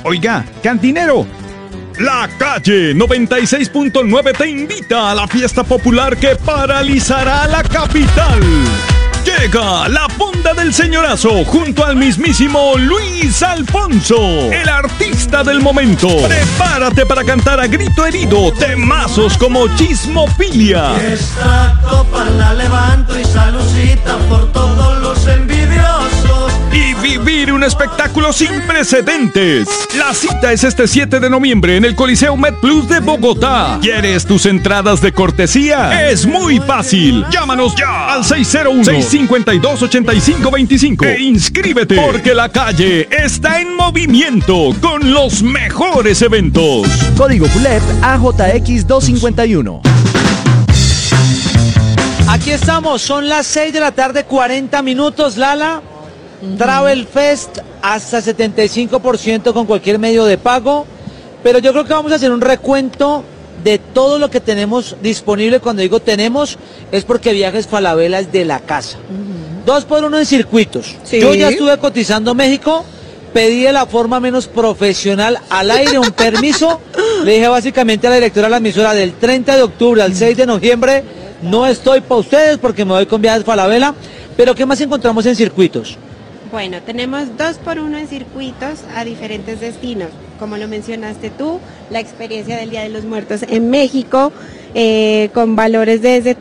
Oiga, cantinero. La Calle 96.9 te invita a la fiesta popular que paralizará la capital. Llega la Fonda del Señorazo junto al mismísimo Luis Alfonso, el artista del momento. Prepárate para cantar a grito herido temazos como Chismofilia. Esta copa la levanto y saludcita por todos los envidiosos. Y vivir un espectáculo sin precedentes. La cita es este 7 de noviembre en el Coliseo MedPlus de Bogotá. ¿Quieres tus entradas de cortesía? Es muy fácil. Llámanos ya al 601-652-8525 e inscríbete, porque La Calle está en movimiento con los mejores eventos. Código FULEP AJX251. Aquí estamos, son las 6 de la tarde, 40 minutos, Lala. Travel Fest hasta 75% con cualquier medio de pago, pero yo creo que vamos a hacer un recuento de todo lo que tenemos disponible. Cuando digo tenemos, es porque Viajes Falabella es de la casa. 2x1 en circuitos. Sí. Yo ya estuve cotizando México, pedí de la forma menos profesional al aire un permiso. Le dije básicamente a la directora de la emisora, del 30 de octubre al 6 de noviembre, no estoy para ustedes porque me voy con Viajes Falabella. Pero ¿qué más encontramos en circuitos? Bueno, tenemos 2x1 en circuitos a diferentes destinos. Como lo mencionaste tú, la experiencia del Día de los Muertos en México, con valores desde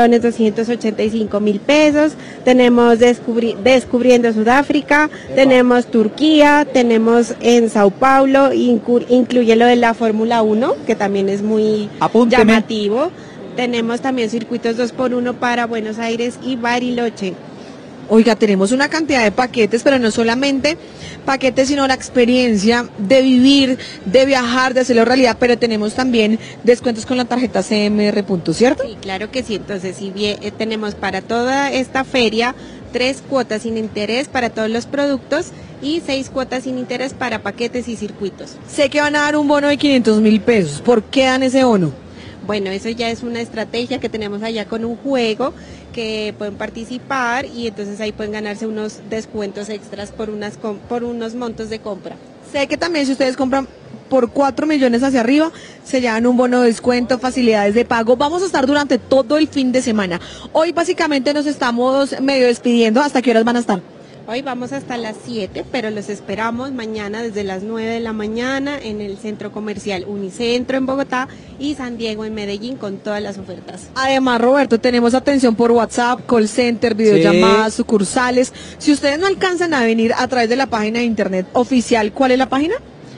3.285.000 pesos. Tenemos Descubriendo Sudáfrica, tenemos Turquía, tenemos en Sao Paulo, incluye lo de la Fórmula 1, que también es muy llamativo. Tenemos también circuitos 2x1 para Buenos Aires y Bariloche. Oiga, tenemos una cantidad de paquetes, pero no solamente paquetes, sino la experiencia de vivir, de viajar, de hacerlo realidad, pero tenemos también descuentos con la tarjeta CMR Puntos, ¿cierto? Sí, claro que sí. Entonces, si bien tenemos para toda esta feria 3 cuotas sin interés para todos los productos y 6 cuotas sin interés para paquetes y circuitos. Sé que van a dar un bono de 500.000 pesos. ¿Por qué dan ese bono? Bueno, eso ya es una estrategia que tenemos allá con un juego que pueden participar y entonces ahí pueden ganarse unos descuentos extras por unos montos de compra. Sé que también si ustedes compran por 4 millones hacia arriba, se llevan un bono de descuento, facilidades de pago. Vamos a estar durante todo el fin de semana. Hoy básicamente nos estamos medio despidiendo. ¿Hasta qué horas van a estar? Hoy vamos hasta las 7, pero los esperamos mañana desde las 9 de la mañana en el Centro Comercial Unicentro en Bogotá y San Diego en Medellín con todas las ofertas. Además, Roberto, tenemos atención por WhatsApp, call center, videollamadas, sucursales. Si ustedes no alcanzan a venir a través de la página de internet oficial, ¿cuál es la página?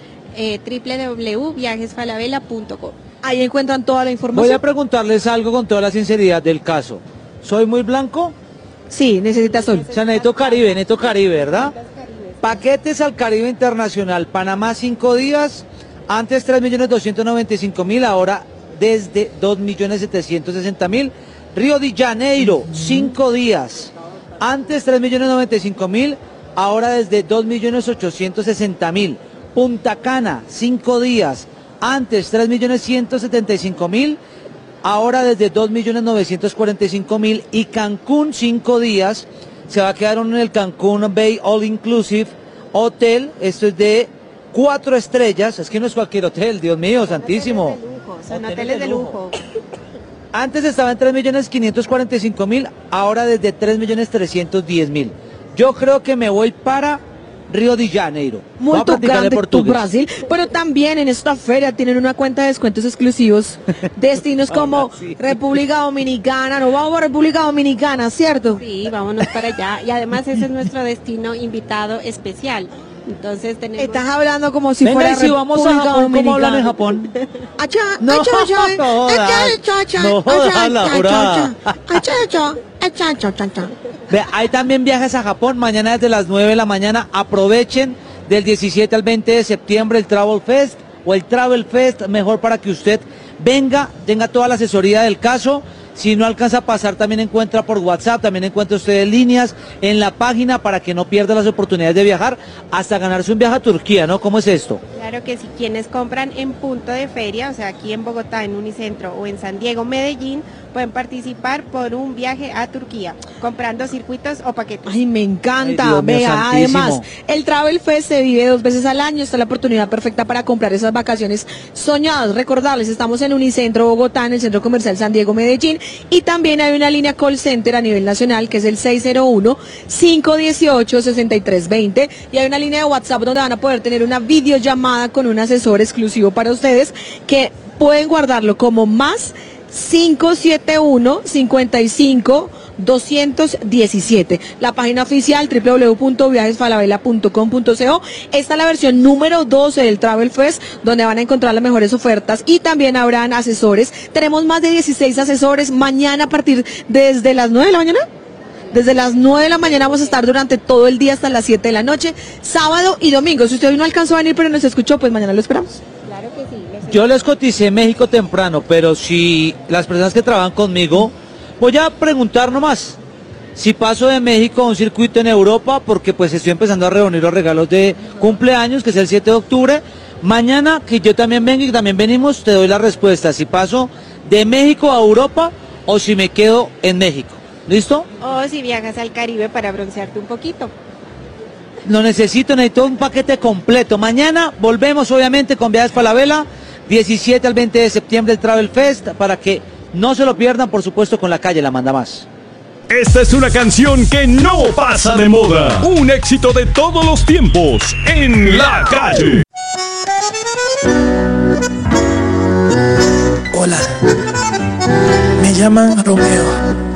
www.viajesfalabella.com. Ahí encuentran toda la información. Voy a preguntarles algo con toda la sinceridad del caso. ¿Soy muy blanco? Sí, necesita sol. O sea, necesito Caribe, ¿verdad? Paquetes al Caribe Internacional. Panamá 5 días, antes 3.295.000, ahora desde 2.760.000. Río de Janeiro, 5 días, antes 3.095.000, ahora desde 2.860.000. Punta Cana, 5 días, antes 3.175.000, ahora desde 2.945.000. Y Cancún, 5 días, se va a quedar uno en el Cancún Bay All Inclusive Hotel. Esto es de 4 estrellas, es que no es cualquier hotel, Dios mío, santísimo. Son hoteles de lujo. Antes estaba en 3.545.000, ahora desde 3.310.000. Yo creo que me voy para Río de Janeiro. Muy grande tu portugués. Brasil, pero también en esta feria tienen una cuenta de descuentos exclusivos. Destinos como República Dominicana, no vamos a República Dominicana, ¿cierto? Sí, vámonos para allá. Y además ese es nuestro destino invitado especial. Entonces tenemos... Estás hablando como si Venga, fuera y si vamos a República Japón, ¿cómo hablan en Dominicana. Japón? No Ve, hay también viajes a Japón, mañana desde las 9 de la mañana. Aprovechen del 17 al 20 de septiembre el Travel Fest o el Travel Fest, mejor para que usted venga, tenga toda la asesoría del caso. Si no alcanza a pasar, también encuentra por WhatsApp, también encuentra usted líneas en la página para que no pierda las oportunidades de viajar hasta ganarse un viaje a Turquía, ¿no? ¿Cómo es esto? Claro Claro que si quienes compran en punto de feria, o sea, aquí en Bogotá, en Unicentro o en San Diego, Medellín, pueden participar por un viaje a Turquía, comprando circuitos o paquetes. Ay, me encanta. Ay, Dios mío, Vea, santísimo. además, el Travel Fest se vive 2 veces al año. Está la oportunidad perfecta para comprar esas vacaciones soñadas. Recordarles, estamos en Unicentro Bogotá, en el Centro Comercial San Diego, Medellín. Y también hay una línea call center a nivel nacional, que es el 601-518-6320. Y hay una línea de WhatsApp donde van a poder tener una videollamada con un asesor exclusivo para ustedes, que pueden guardarlo como más 571-55-217. La página oficial www.viajesfalabella.com.co. Esta es la versión número 12 del Travel Fest, donde van a encontrar las mejores ofertas y también habrán asesores. Tenemos más de 16 asesores. Mañana a partir desde las 9 de la mañana. Desde las 9 de la mañana vamos a estar durante todo el día hasta las 7 de la noche, sábado y domingo. Si usted hoy no alcanzó a venir pero nos escuchó, pues mañana lo esperamos. Claro que sí. Yo les coticé en México temprano, pero si las personas que trabajan conmigo, voy a preguntar nomás si paso de México a un circuito en Europa, porque pues estoy empezando a reunir los regalos de cumpleaños, que es el 7 de octubre. Mañana, que yo también vengo y también venimos, te doy la respuesta, si paso de México a Europa o si me quedo en México. ¿Listo? O si viajas al Caribe para broncearte un poquito. Lo necesito un paquete completo. Mañana volvemos obviamente con Viajes Falabella, 17 al 20 de septiembre el Travel Fest, para que no se lo pierdan, por supuesto, con La Calle la manda más. Esta es una canción que no pasa de moda. Un éxito de todos los tiempos en La Calle. Hola, me llaman Romeo.